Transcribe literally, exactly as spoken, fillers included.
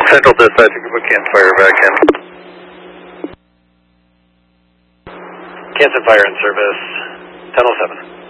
Central dispatch, you can put Campfire back in. Canton Fire in service, ten oh seven.